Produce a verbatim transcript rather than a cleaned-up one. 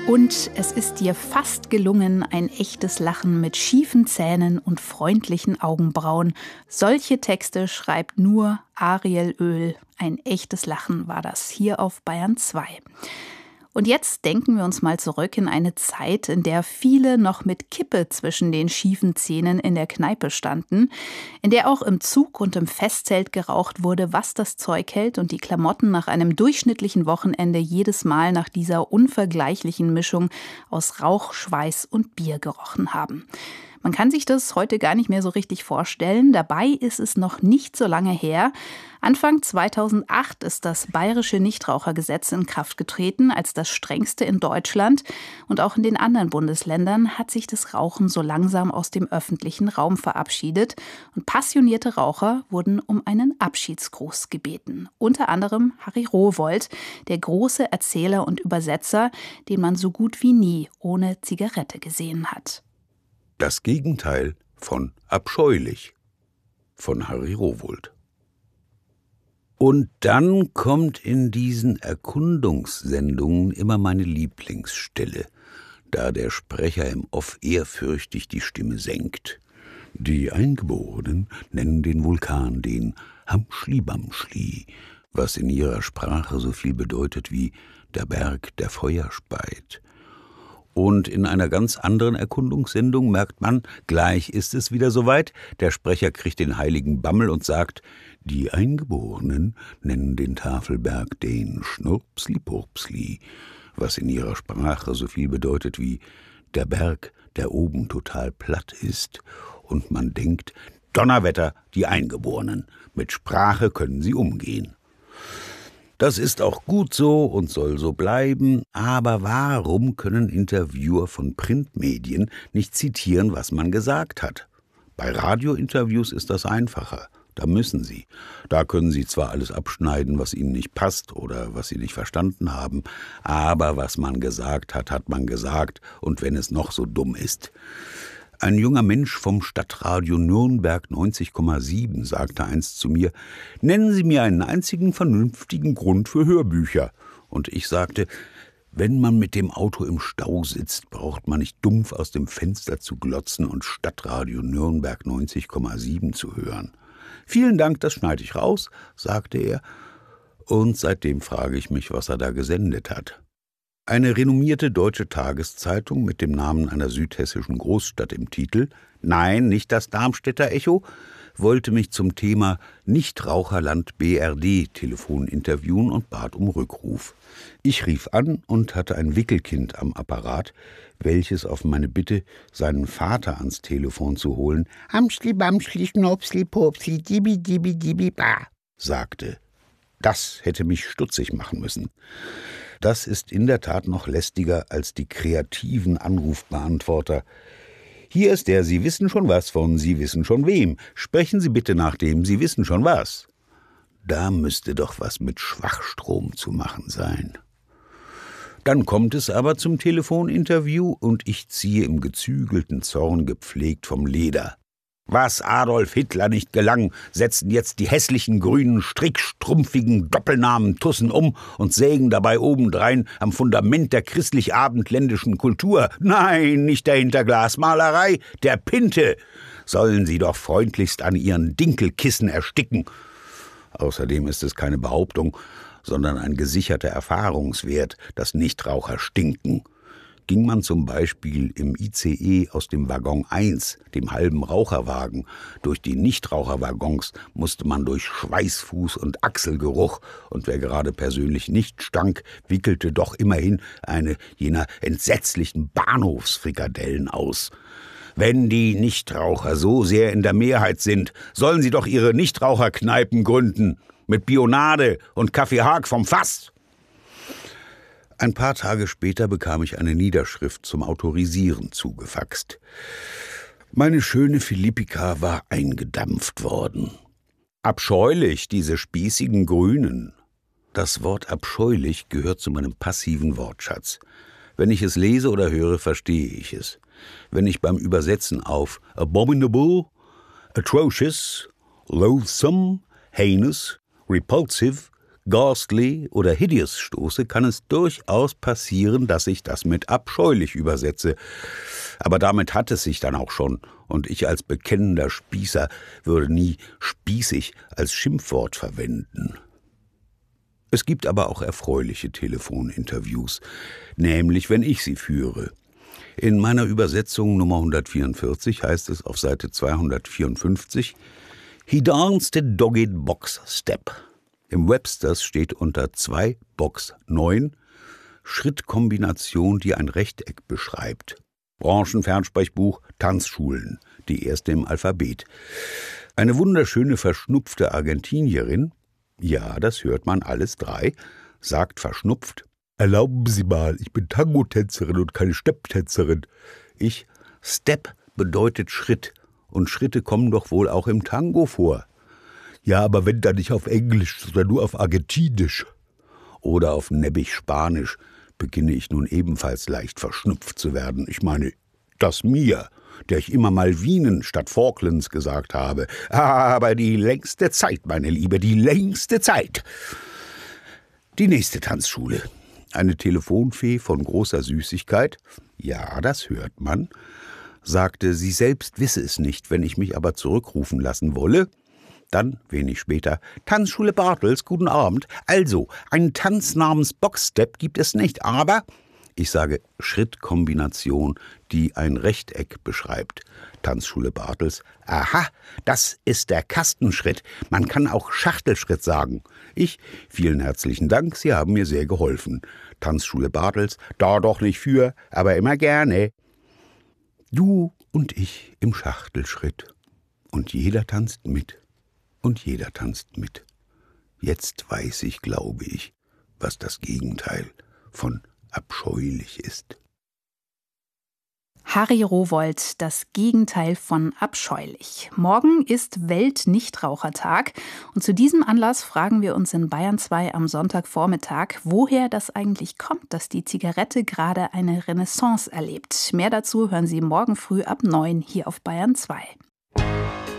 Und es ist dir fast gelungen, ein echtes Lachen mit schiefen Zähnen und freundlichen Augenbrauen. Solche Texte schreibt nur Ariel Oehl. Ein echtes Lachen war das hier auf Bayern zwei. Und jetzt denken wir uns mal zurück in eine Zeit, in der viele noch mit Kippe zwischen den schiefen Zähnen in der Kneipe standen, in der auch im Zug und im Festzelt geraucht wurde, was das Zeug hält und die Klamotten nach einem durchschnittlichen Wochenende jedes Mal nach dieser unvergleichlichen Mischung aus Rauch, Schweiß und Bier gerochen haben. Man kann sich das heute gar nicht mehr so richtig vorstellen. Dabei ist es noch nicht so lange her. Anfang zweitausendacht ist das bayerische Nichtrauchergesetz in Kraft getreten, als das strengste in Deutschland. Und auch in den anderen Bundesländern hat sich das Rauchen so langsam aus dem öffentlichen Raum verabschiedet. Und passionierte Raucher wurden um einen Abschiedsgruß gebeten. Unter anderem Harry Rowohlt, der große Erzähler und Übersetzer, den man so gut wie nie ohne Zigarette gesehen hat. Das Gegenteil von abscheulich von Harry Rowohlt. Und dann kommt in diesen Erkundungssendungen immer meine Lieblingsstelle, da der Sprecher im Off ehrfürchtig die Stimme senkt. Die Eingeborenen nennen den Vulkan den Hamschli-Bamschli, was in ihrer Sprache so viel bedeutet wie der Berg, der Feuer speit. Und in einer ganz anderen Erkundungssendung merkt man, gleich ist es wieder soweit. Der Sprecher kriegt den heiligen Bammel und sagt, die Eingeborenen nennen den Tafelberg den Schnurpsli-Purpsli, was in ihrer Sprache so viel bedeutet wie der Berg, der oben total platt ist. Und man denkt, Donnerwetter, die Eingeborenen, mit Sprache können sie umgehen. Das ist auch gut so und soll so bleiben, aber warum können Interviewer von Printmedien nicht zitieren, was man gesagt hat? Bei Radiointerviews ist das einfacher. Da müssen sie. Da können sie zwar alles abschneiden, was ihnen nicht passt oder was sie nicht verstanden haben, aber was man gesagt hat, hat man gesagt, und wenn es noch so dumm ist. Ein junger Mensch vom Stadtradio Nürnberg neunzig Komma sieben sagte einst zu mir, nennen Sie mir einen einzigen vernünftigen Grund für Hörbücher. Und ich sagte, wenn man mit dem Auto im Stau sitzt, braucht man nicht dumpf aus dem Fenster zu glotzen und Stadtradio Nürnberg neunzig Komma sieben zu hören. Vielen Dank, das schneide ich raus, sagte er. Und seitdem frage ich mich, was er da gesendet hat. Eine renommierte deutsche Tageszeitung mit dem Namen einer südhessischen Großstadt im Titel, nein, nicht das Darmstädter Echo, wollte mich zum Thema Nichtraucherland B R D Telefon interviewen und bat um Rückruf. Ich rief an und hatte ein Wickelkind am Apparat, welches auf meine Bitte, seinen Vater ans Telefon zu holen, Hamschli, Bamschli, Schnopsli, Popsli, Dibi, Dibi, Dibi, Ba, sagte. Das hätte mich stutzig machen müssen. Das ist in der Tat noch lästiger als die kreativen Anrufbeantworter. Hier ist der Sie wissen schon was von Sie wissen schon wem. Sprechen Sie bitte nach dem Sie wissen schon was. Da müsste doch was mit Schwachstrom zu machen sein. Dann kommt es aber zum Telefoninterview und ich ziehe im gezügelten Zorn gepflegt vom Leder. Was Adolf Hitler nicht gelang, setzen jetzt die hässlichen grünen, strickstrumpfigen Doppelnamen Tussen um und sägen dabei obendrein am Fundament der christlich-abendländischen Kultur. Nein, nicht der Hinterglasmalerei, der Pinte. Sollen sie doch freundlichst an ihren Dinkelkissen ersticken. Außerdem ist es keine Behauptung, sondern ein gesicherter Erfahrungswert, dass Nichtraucher stinken. Ging man zum Beispiel im I C E aus dem Waggon eins, dem halben Raucherwagen, durch die Nichtraucherwaggons, musste man durch Schweißfuß und Achselgeruch, und wer gerade persönlich nicht stank, wickelte doch immerhin eine jener entsetzlichen Bahnhofsfrikadellen aus. Wenn die Nichtraucher so sehr in der Mehrheit sind, sollen sie doch ihre Nichtraucherkneipen gründen, mit Bionade und Kaffee Haag vom Fass. Ein paar Tage später bekam ich eine Niederschrift zum Autorisieren zugefaxt. Meine schöne Philippika war eingedampft worden. Abscheulich, diese spießigen Grünen. Das Wort abscheulich gehört zu meinem passiven Wortschatz. Wenn ich es lese oder höre, verstehe ich es. Wenn ich beim Übersetzen auf abominable, atrocious, loathsome, heinous, repulsive, ghastly oder hideous stoße, kann es durchaus passieren, dass ich das mit abscheulich übersetze. Aber damit hat es sich dann auch schon, und ich als bekennender Spießer würde nie spießig als Schimpfwort verwenden. Es gibt aber auch erfreuliche Telefoninterviews, nämlich wenn ich sie führe. In meiner Übersetzung Nummer hundertvierundvierzig heißt es auf Seite zweihundertvierundfünfzig, He danced a dogged box step. Im Websters steht unter zwei Box neun Schrittkombination, die ein Rechteck beschreibt. Branchenfernsprechbuch Tanzschulen, die erste im Alphabet. Eine wunderschöne verschnupfte Argentinierin, ja, das hört man alles drei, sagt verschnupft, erlauben Sie mal, ich bin Tango-Tänzerin und keine Stepptänzerin. Ich, Step bedeutet Schritt. Und Schritte kommen doch wohl auch im Tango vor. Ja, aber wenn dann nicht auf Englisch, sondern nur auf Argentinisch. Oder auf nebbig Spanisch beginne ich nun ebenfalls leicht verschnupft zu werden. Ich meine, das mir, der ich immer Malvinen statt Falklands gesagt habe. Aber die längste Zeit, meine Liebe, die längste Zeit. Die nächste Tanzschule. Eine Telefonfee von großer Süßigkeit. Ja, das hört man. Sagte, sie selbst wisse es nicht, wenn ich mich aber zurückrufen lassen wolle. Dann, wenig später, Tanzschule Bartels, guten Abend. Also, einen Tanz namens Boxstep gibt es nicht, aber, ich sage Schrittkombination, die ein Rechteck beschreibt. Tanzschule Bartels, aha, das ist der Kastenschritt. Man kann auch Schachtelschritt sagen. Ich, vielen herzlichen Dank, Sie haben mir sehr geholfen. Tanzschule Bartels, da doch nicht für, aber immer gerne. Du und ich im Schachtelschritt. Und jeder tanzt mit. Und jeder tanzt mit. Jetzt weiß ich, glaube ich, was das Gegenteil von abscheulich ist. Harry Rowohlt, das Gegenteil von abscheulich. Morgen ist Welt-Nichtrauchertag und zu diesem Anlass fragen wir uns in Bayern zwei am Sonntagvormittag, woher das eigentlich kommt, dass die Zigarette gerade eine Renaissance erlebt. Mehr dazu hören Sie morgen früh ab neun hier auf Bayern zwei.